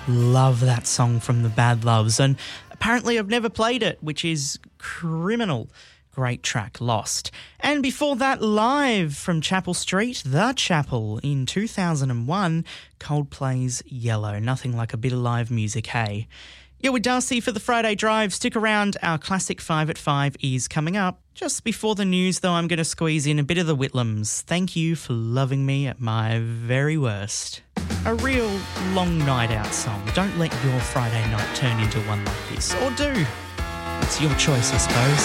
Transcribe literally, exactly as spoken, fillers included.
Love that song from the Bad Loves, and apparently I've never played it, which is criminal. Great track, Lost. And before that, live from Chapel Street, The Chapel, in two thousand one, Coldplay's Yellow. Nothing like a bit of live music, hey? You're with Darcy for the Friday Drive. Stick around, our classic five at five is coming up. Just before the news, though, I'm going to squeeze in a bit of the Whitlams. Thank you for loving me at my very worst. A real long night out song. Don't let your Friday night turn into one like this. Or do. It's your choice, I suppose.